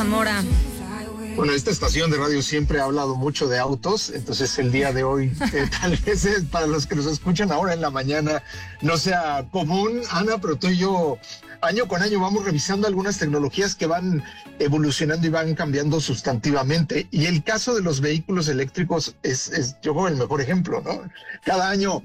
Zamora. Bueno, esta estación de radio siempre ha hablado mucho de autos, entonces el día de hoy, tal vez para los que nos escuchan ahora en la mañana, no sea común, Ana, pero tú y yo, año con año, vamos revisando algunas tecnologías que van evolucionando y van cambiando sustantivamente. Y el caso de los vehículos eléctricos es yo creo, el mejor ejemplo, ¿no? Cada año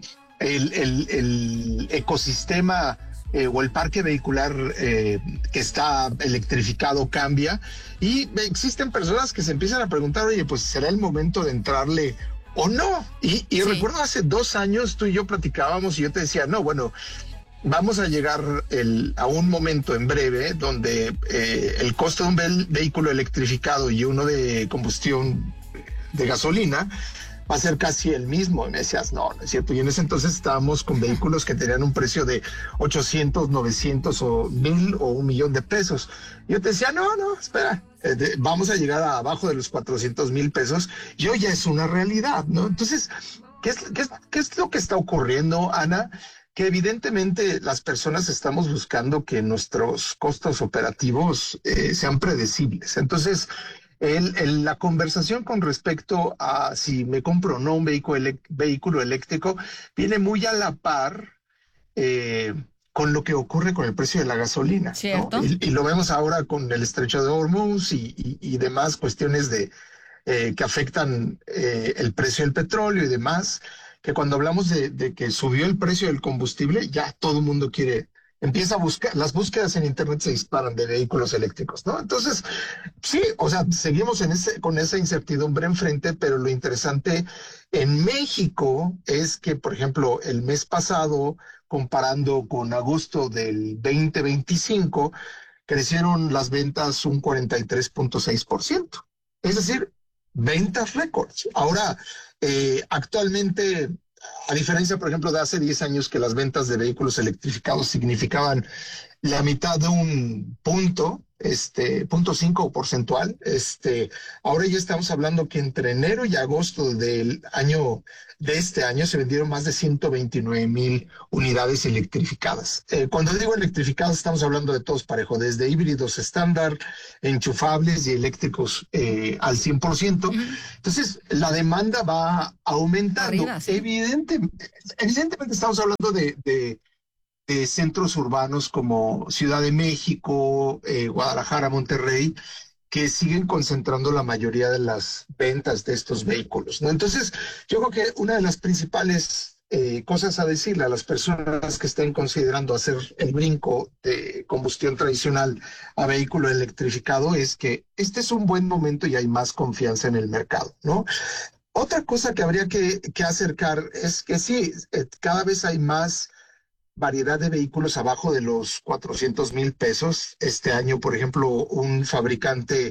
el ecosistema o el parque vehicular que está electrificado cambia y existen personas que se empiezan a preguntar, oye, pues ¿será el momento de entrarle o no? Y sí. Recuerdo hace 2 años tú y yo platicábamos y yo te decía, no, bueno, vamos a llegar a un momento en breve donde el costo de un vehículo electrificado y uno de combustión de gasolina va a ser casi el mismo. Y me decías, no es cierto. Y en ese entonces estábamos con vehículos que tenían un precio de 800, 900 o 1,000 o 1,000,000 de pesos. Y yo te decía, no, espera, vamos a llegar a abajo de los 400,000 pesos. Y hoy ya es una realidad, ¿no? Entonces, ¿qué es lo que está ocurriendo, Ana? Que evidentemente las personas estamos buscando que nuestros costos operativos sean predecibles. Entonces, la conversación con respecto a si me compro o no un vehículo eléctrico viene muy a la par con lo que ocurre con el precio de la gasolina, ¿cierto? ¿no? Y lo vemos ahora con el estrecho de Hormuz y demás cuestiones que afectan el precio del petróleo y demás, que cuando hablamos de que subió el precio del combustible, ya todo el mundo empieza a buscar, las búsquedas en internet se disparan de vehículos eléctricos, ¿no? Entonces, sí, o sea, seguimos con esa incertidumbre enfrente, pero lo interesante en México es que, por ejemplo, el mes pasado, comparando con agosto del 2025, crecieron las ventas un 43.6%. Es decir, ventas récords. Ahora, actualmente, a diferencia, por ejemplo, de hace 10 años que las ventas de vehículos electrificados significaban la mitad de un punto, 0.5 porcentual, ahora ya estamos hablando que entre enero y agosto de este año se vendieron más de 129,000 unidades electrificadas. Cuando digo electrificadas estamos hablando de todos parejo, desde híbridos estándar, enchufables y eléctricos al 100%. Entonces, la demanda va aumentando. Arriba, sí. Evidentemente estamos hablando de centros urbanos como Ciudad de México, Guadalajara, Monterrey, que siguen concentrando la mayoría de las ventas de estos vehículos, ¿no? Entonces, yo creo que una de las principales cosas a decirle a las personas que estén considerando hacer el brinco de combustión tradicional a vehículo electrificado es que este es un buen momento y hay más confianza en el mercado, ¿no? Otra cosa que habría que acercar es que sí, cada vez hay más variedad de vehículos abajo de los 400,000 pesos. Este año, por ejemplo, un fabricante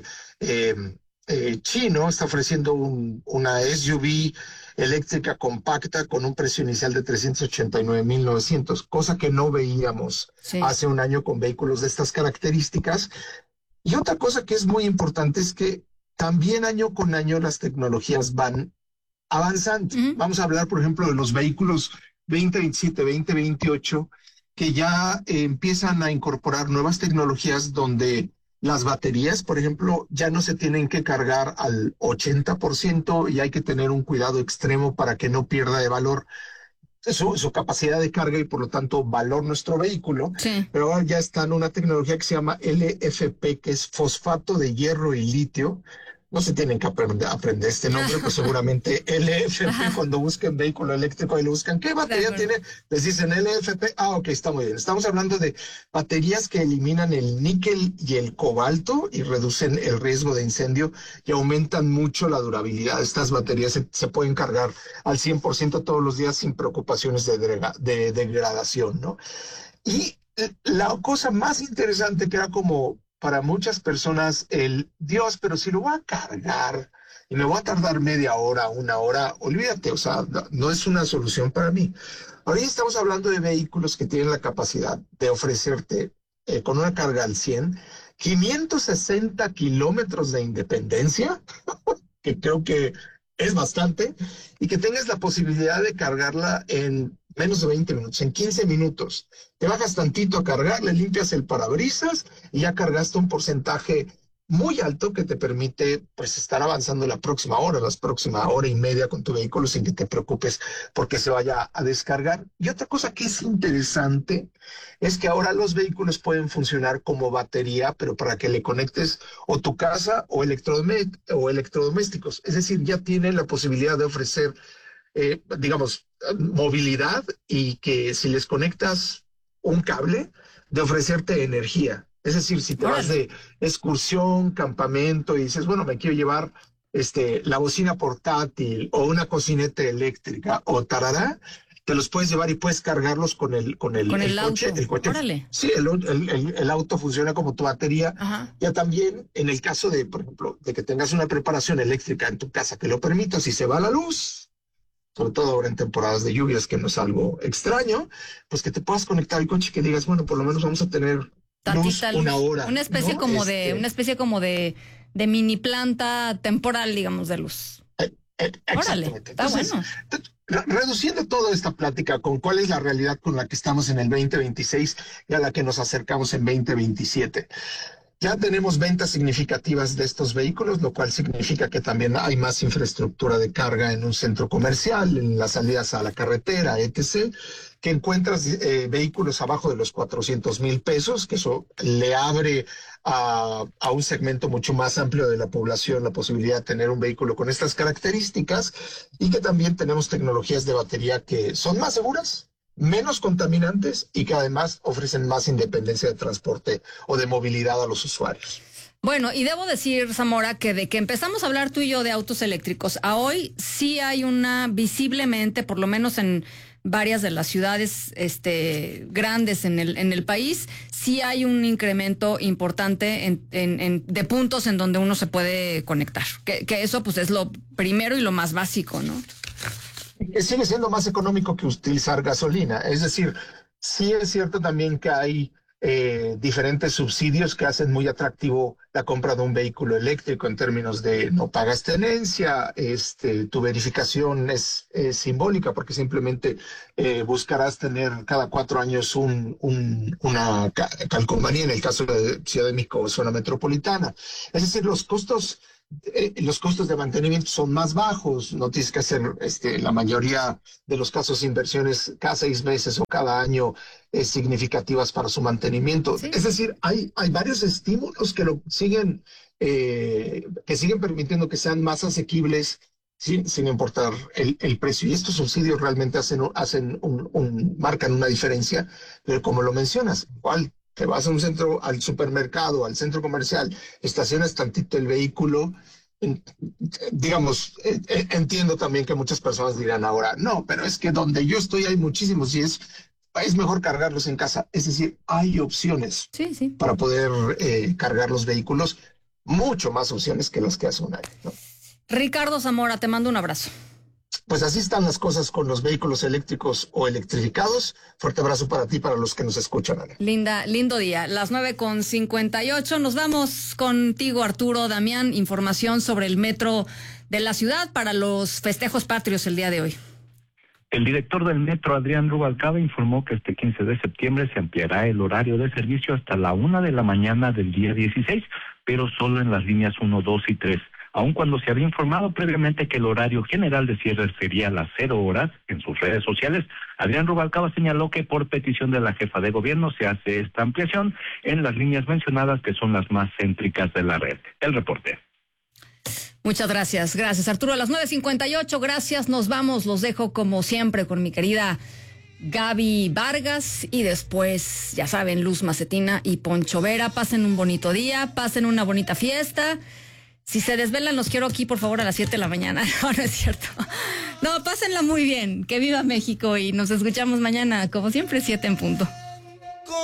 chino está ofreciendo una SUV eléctrica compacta con un precio inicial de 389,900, cosa que no veíamos hace un año con vehículos de estas características. Y otra cosa que es muy importante es que también año con año las tecnologías van avanzando. Vamos a hablar, por ejemplo, de los vehículos 2027, 2028, que ya empiezan a incorporar nuevas tecnologías donde las baterías, por ejemplo, ya no se tienen que cargar al 80% y hay que tener un cuidado extremo para que no pierda de valor su capacidad de carga y por lo tanto valor nuestro vehículo. Sí. Pero ahora ya está en una tecnología que se llama LFP, que es fosfato de hierro y litio. No se tienen que aprender este nombre, pues seguramente LFP, cuando busquen vehículo eléctrico y lo buscan, ¿qué batería tiene? Les dicen LFP, ok, está muy bien. Estamos hablando de baterías que eliminan el níquel y el cobalto y reducen el riesgo de incendio y aumentan mucho la durabilidad. Estas baterías se pueden cargar al 100% todos los días sin preocupaciones de degradación, ¿no? Y la cosa más interesante que era como para muchas personas Dios, pero si lo voy a cargar y me voy a tardar media hora, 1 hora, olvídate, o sea, no es una solución para mí. Ahora ya estamos hablando de vehículos que tienen la capacidad de ofrecerte con una carga al 100, 560 kilómetros de independencia, que creo que es bastante, y que tengas la posibilidad de cargarla en menos de 20 minutos, en 15 minutos. Te bajas tantito a cargar, le limpias el parabrisas y ya cargaste un porcentaje muy alto que te permite pues estar avanzando la próxima hora y media con tu vehículo sin que te preocupes porque se vaya a descargar. Y otra cosa que es interesante es que ahora los vehículos pueden funcionar como batería, pero para que le conectes o tu casa o electrodomésticos. Es decir, ya tienen la posibilidad de ofrecer, digamos, movilidad y que si les conectas un cable, de ofrecerte energía. Es decir, si te vas de excursión, campamento y dices, bueno, me quiero llevar la bocina portátil o una cocineta eléctrica o tarará, te los puedes llevar y puedes cargarlos con el auto. Coche. El coche. Órale. Sí, el auto funciona como tu batería. Ajá. Ya también en el caso de, por ejemplo, de que tengas una preparación eléctrica en tu casa que lo permita, si se va la luz, sobre todo ahora en temporadas de lluvias, que no es algo extraño, pues que te puedas conectar al coche y que digas, bueno, por lo menos vamos a tener luz una hora. Una especie ¿no? como de mini planta temporal, digamos, de luz. Órale, está bueno. Reduciendo toda esta plática con cuál es la realidad con la que estamos en el 2026 y a la que nos acercamos en 2027. Ya tenemos ventas significativas de estos vehículos, lo cual significa que también hay más infraestructura de carga en un centro comercial, en las salidas a la carretera, etc., que encuentras vehículos abajo de los 400,000 pesos, que eso le abre a un segmento mucho más amplio de la población la posibilidad de tener un vehículo con estas características, y que también tenemos tecnologías de batería que son más seguras, menos contaminantes y que además ofrecen más independencia de transporte o de movilidad a los usuarios. Bueno, y debo decir, Zamora, que de que empezamos a hablar tú y yo de autos eléctricos a hoy, sí hay una, visiblemente, por lo menos en varias de las ciudades grandes en el país, sí hay un incremento importante de puntos en donde uno se puede conectar. Que eso pues es lo primero y lo más básico, ¿no? Sigue siendo más económico que utilizar gasolina. Es decir, sí es cierto también que hay diferentes subsidios que hacen muy atractivo la compra de un vehículo eléctrico en términos de no pagas tenencia, tu verificación es simbólica porque simplemente buscarás tener cada 4 años una calcomanía en el caso de Ciudad de México o zona metropolitana. Es decir, los costos de mantenimiento son más bajos, no tienes que hacer la mayoría de los casos inversiones cada 6 meses o cada año significativas para su mantenimiento. Sí. Es decir, hay varios estímulos que siguen permitiendo que sean más asequibles sin importar el precio. Y estos subsidios realmente marcan una diferencia, pero como lo mencionas, igual te vas a un centro, al supermercado, al centro comercial, estacionas tantito el vehículo, digamos, entiendo también que muchas personas dirán ahora, no, pero es que donde yo estoy hay muchísimos y es mejor cargarlos en casa. Es decir, hay opciones para poder cargar los vehículos, mucho más opciones que las que hace un año, ¿no? Ricardo Zamora, te mando un abrazo. Pues así están las cosas con los vehículos eléctricos o electrificados. Fuerte abrazo para ti, para los que nos escuchan, Ana. Lindo día. Las 9:58. Nos vamos contigo, Arturo Damián. Información sobre el metro de la ciudad para los festejos patrios el día de hoy. El director del metro, Adrián Rubalcaba, informó que este 15 de septiembre se ampliará el horario de servicio hasta la 1 de la mañana del día 16, pero solo en las líneas 1, 2 y 3. Aun cuando se había informado previamente que el horario general de cierre sería a las 0 horas, en sus redes sociales, Adrián Rubalcaba señaló que por petición de la jefa de gobierno se hace esta ampliación en las líneas mencionadas, que son las más céntricas de la red. El reporte. Muchas gracias. Gracias, Arturo. A las 9:58, gracias. Nos vamos. Los dejo como siempre con mi querida Gaby Vargas y después, ya saben, Luz Macetina y Poncho Vera. Pasen un bonito día, pasen una bonita fiesta. Si se desvelan, los quiero aquí, por favor, a las 7 de la mañana. No es cierto. No, pásenla muy bien. Que viva México y nos escuchamos mañana, como siempre, 7 en punto.